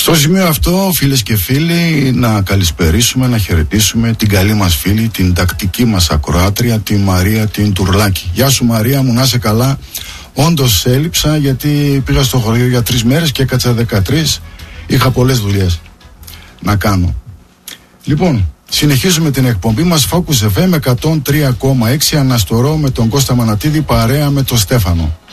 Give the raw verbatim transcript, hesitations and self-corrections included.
Στο σημείο αυτό, φίλες και φίλοι, να καλησπερίσουμε, να χαιρετήσουμε την καλή μας φίλη, την τακτική μας ακροάτρια, τη Μαρία την Τουρλάκη. Γεια σου Μαρία μου, να είσαι καλά. Όντως έλειψα γιατί πήγα στο χωριό για τρεις μέρες και έκατσα δεκατρείς. Είχα πολλές δουλειές να κάνω. Λοιπόν, συνεχίζουμε την εκπομπή μας Focus εφ εμ εκατόν τρία κόμμα έξι, Αναστορώ με τον Κώστα Μανατίδη, παρέα με τον Στέφανο.